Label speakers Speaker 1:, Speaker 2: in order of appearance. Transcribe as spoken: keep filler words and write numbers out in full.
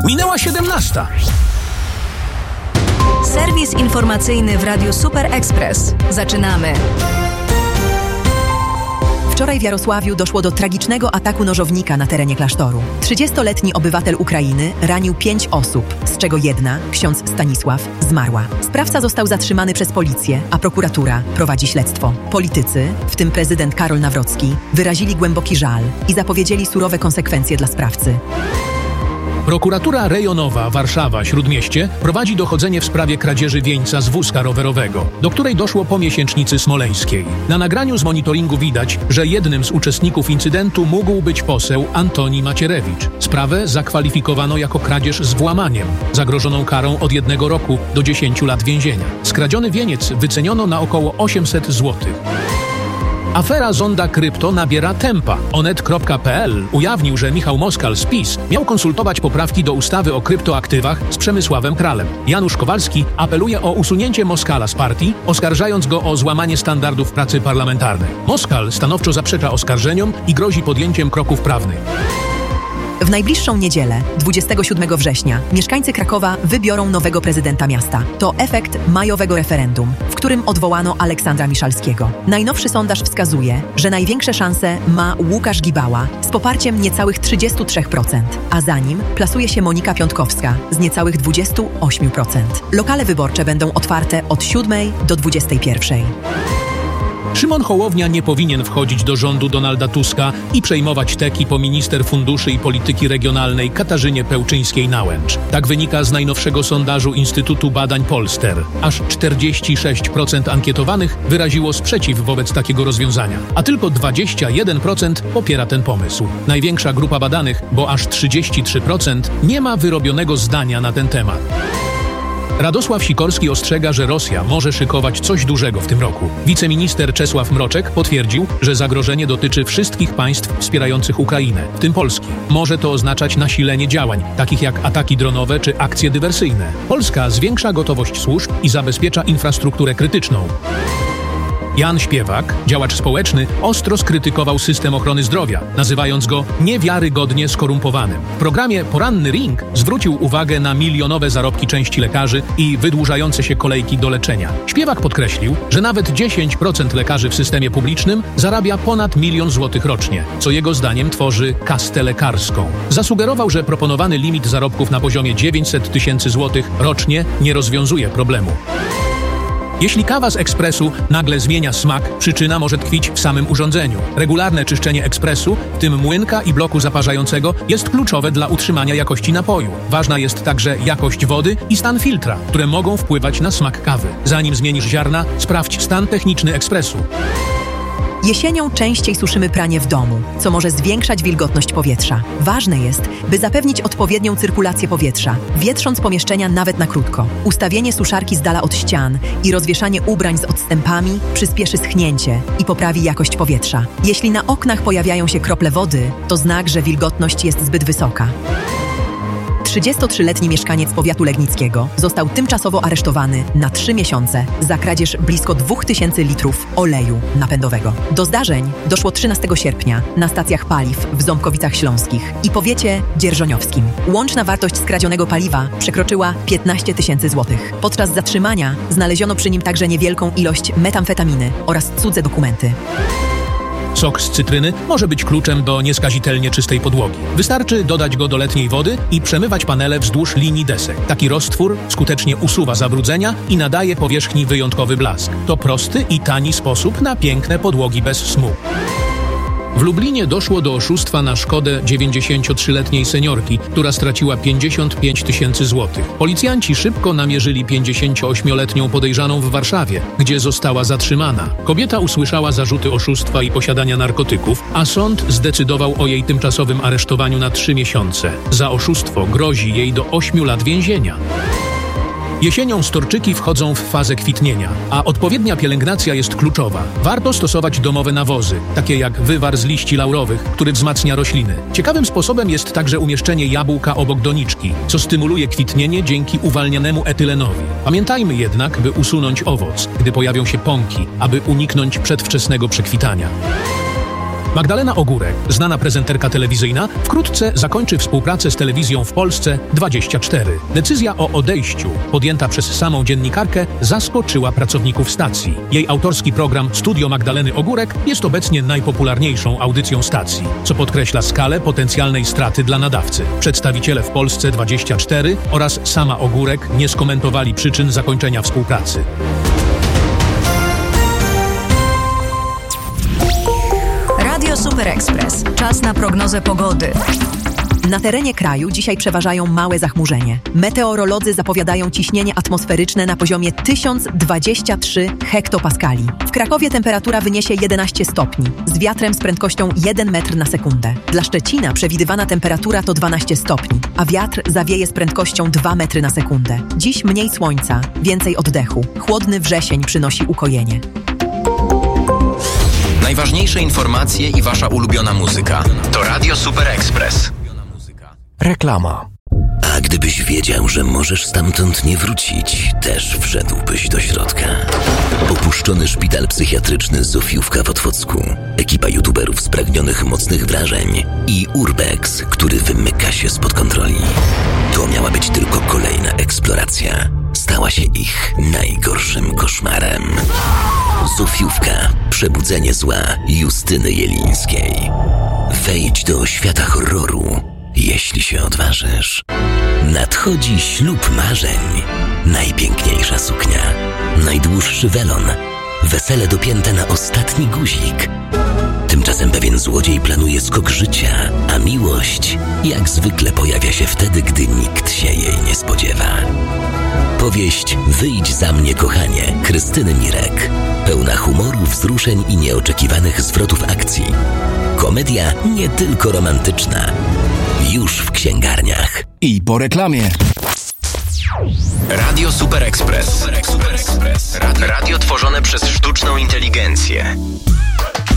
Speaker 1: Minęła siedemnasta.
Speaker 2: Serwis informacyjny w Radiu Super Express. Zaczynamy. Wczoraj w Jarosławiu doszło do tragicznego ataku nożownika na terenie klasztoru. trzydziestoletni obywatel Ukrainy ranił pięć osób, z czego jedna, ksiądz Stanisław, zmarła. Sprawca został zatrzymany przez policję, a prokuratura prowadzi śledztwo. Politycy, w tym prezydent Karol Nawrocki, wyrazili głęboki żal i zapowiedzieli surowe konsekwencje dla sprawcy.
Speaker 1: Prokuratura rejonowa Warszawa-Śródmieście prowadzi dochodzenie w sprawie kradzieży wieńca z wózka rowerowego, do której doszło po miesięcznicy smoleńskiej. Na nagraniu z monitoringu widać, że jednym z uczestników incydentu mógł być poseł Antoni Macierewicz. Sprawę zakwalifikowano jako kradzież z włamaniem, zagrożoną karą od jednego roku do dziesięciu lat więzienia. Skradziony wieniec wyceniono na około osiemset złotych. Afera Zonda Krypto nabiera tempa. Onet kropka pe el ujawnił, że Michał Moskal z PiS miał konsultować poprawki do ustawy o kryptoaktywach z Przemysławem Kralem. Janusz Kowalski apeluje o usunięcie Moskala z partii, oskarżając go o złamanie standardów pracy parlamentarnej. Moskal stanowczo zaprzecza oskarżeniom i grozi podjęciem kroków prawnych.
Speaker 2: W najbliższą niedzielę, dwudziestego siódmego września, mieszkańcy Krakowa wybiorą nowego prezydenta miasta. To efekt majowego referendum, w którym odwołano Aleksandra Miszalskiego. Najnowszy sondaż wskazuje, że największe szanse ma Łukasz Gibała z poparciem niecałych trzydzieści trzy procent, a za nim plasuje się Monika Piątkowska z niecałych dwadzieścia osiem procent. Lokale wyborcze będą otwarte od siódmej do dwudziestej pierwszej.
Speaker 1: Szymon Hołownia nie powinien wchodzić do rządu Donalda Tuska i przejmować teki po minister funduszy i polityki regionalnej Katarzynie Pełczyńskiej-Nałęcz. Tak wynika z najnowszego sondażu Instytutu Badań Polster. Aż czterdzieści sześć procent ankietowanych wyraziło sprzeciw wobec takiego rozwiązania, a tylko dwadzieścia jeden procent popiera ten pomysł. Największa grupa badanych, bo aż trzydzieści trzy procent, nie ma wyrobionego zdania na ten temat. Radosław Sikorski ostrzega, że Rosja może szykować coś dużego w tym roku. Wiceminister Czesław Mroczek potwierdził, że zagrożenie dotyczy wszystkich państw wspierających Ukrainę, w tym Polski. Może to oznaczać nasilenie działań, takich jak ataki dronowe czy akcje dywersyjne. Polska zwiększa gotowość służb i zabezpiecza infrastrukturę krytyczną. Jan Śpiewak, działacz społeczny, ostro skrytykował system ochrony zdrowia, nazywając go niewiarygodnie skorumpowanym. W programie Poranny Ring zwrócił uwagę na milionowe zarobki części lekarzy i wydłużające się kolejki do leczenia. Śpiewak podkreślił, że nawet dziesięć procent lekarzy w systemie publicznym zarabia ponad milion złotych rocznie, co jego zdaniem tworzy kastę lekarską. Zasugerował, że proponowany limit zarobków na poziomie dziewięćset tysięcy złotych rocznie nie rozwiązuje problemu. Jeśli kawa z ekspresu nagle zmienia smak, przyczyna może tkwić w samym urządzeniu. Regularne czyszczenie ekspresu, w tym młynka i bloku zaparzającego, jest kluczowe dla utrzymania jakości napoju. Ważna jest także jakość wody i stan filtra, które mogą wpływać na smak kawy. Zanim zmienisz ziarna, sprawdź stan techniczny ekspresu.
Speaker 2: Jesienią częściej suszymy pranie w domu, co może zwiększać wilgotność powietrza. Ważne jest, by zapewnić odpowiednią cyrkulację powietrza, wietrząc pomieszczenia nawet na krótko. Ustawienie suszarki z dala od ścian i rozwieszanie ubrań z odstępami przyspieszy schnięcie i poprawi jakość powietrza. Jeśli na oknach pojawiają się krople wody, to znak, że wilgotność jest zbyt wysoka. trzydziestotrzyletni mieszkaniec powiatu legnickiego został tymczasowo aresztowany na trzy miesiące za kradzież blisko dwóch tysięcy litrów oleju napędowego. Do zdarzeń doszło trzynastego sierpnia na stacjach paliw w Ząbkowicach Śląskich i powiecie dzierżoniowskim. Łączna wartość skradzionego paliwa przekroczyła piętnaście tysięcy złotych. Podczas zatrzymania znaleziono przy nim także niewielką ilość metamfetaminy oraz cudze dokumenty.
Speaker 1: Sok z cytryny może być kluczem do nieskazitelnie czystej podłogi. Wystarczy dodać go do letniej wody i przemywać panele wzdłuż linii desek. Taki roztwór skutecznie usuwa zabrudzenia i nadaje powierzchni wyjątkowy blask. To prosty i tani sposób na piękne podłogi bez smu. W Lublinie doszło do oszustwa na szkodę dziewięćdziesięciotrzyletniej seniorki, która straciła pięćdziesiąt pięć tysięcy złotych. Policjanci szybko namierzyli pięćdziesięcioośmioletnią podejrzaną w Warszawie, gdzie została zatrzymana. Kobieta usłyszała zarzuty oszustwa i posiadania narkotyków, a sąd zdecydował o jej tymczasowym aresztowaniu na trzy miesiące. Za oszustwo grozi jej do ośmiu lat więzienia. Jesienią storczyki wchodzą w fazę kwitnienia, a odpowiednia pielęgnacja jest kluczowa. Warto stosować domowe nawozy, takie jak wywar z liści laurowych, który wzmacnia rośliny. Ciekawym sposobem jest także umieszczenie jabłka obok doniczki, co stymuluje kwitnienie dzięki uwalnianemu etylenowi. Pamiętajmy jednak, by usunąć owoc, gdy pojawią się pąki, aby uniknąć przedwczesnego przekwitania. Magdalena Ogórek, znana prezenterka telewizyjna, wkrótce zakończy współpracę z telewizją w Polsce dwadzieścia cztery. Decyzja o odejściu, podjęta przez samą dziennikarkę, zaskoczyła pracowników stacji. Jej autorski program Studio Magdaleny Ogórek jest obecnie najpopularniejszą audycją stacji, co podkreśla skalę potencjalnej straty dla nadawcy. Przedstawiciele w Polsce dwadzieścia cztery oraz sama Ogórek nie skomentowali przyczyn zakończenia współpracy.
Speaker 3: Radio Super Express. Czas na prognozę pogody.
Speaker 2: Na terenie kraju dzisiaj przeważają małe zachmurzenie. Meteorolodzy zapowiadają ciśnienie atmosferyczne na poziomie tysiąc dwadzieścia trzy hektopaskali. W Krakowie temperatura wyniesie jedenaście stopni, z wiatrem z prędkością jeden metr na sekundę. Dla Szczecina przewidywana temperatura to dwanaście stopni, a wiatr zawieje z prędkością dwa metry na sekundę. Dziś mniej słońca, więcej oddechu. Chłodny wrzesień przynosi ukojenie.
Speaker 4: Najważniejsze informacje i wasza ulubiona muzyka to Radio Super Express.
Speaker 5: Reklama.
Speaker 6: A gdybyś wiedział, że możesz stamtąd nie wrócić, też wszedłbyś do środka. Opuszczony szpital psychiatryczny Zofiówka w Otwocku, ekipa youtuberów spragnionych mocnych wrażeń i Urbex, który wymyka się spod kontroli. To miała być tylko kolejna eksploracja. Stała się ich najgorszym koszmarem. Zofiówka. Przebudzenie zła Justyny Jelińskiej. Wejdź do świata horroru, jeśli się odważysz. Nadchodzi ślub marzeń. Najpiękniejsza suknia. Najdłuższy welon. Wesele dopięte na ostatni guzik. Tymczasem pewien złodziej planuje skok życia, a miłość jak zwykle pojawia się wtedy, gdy nikt się jej nie spodziewa. Powieść Wyjdź za mnie, kochanie, Krystyny Mirek. Pełna humoru, wzruszeń i nieoczekiwanych zwrotów akcji. Komedia nie tylko romantyczna. Już w księgarniach.
Speaker 5: I po reklamie.
Speaker 4: Radio Super Express. Radio, radio tworzone przez sztuczną inteligencję.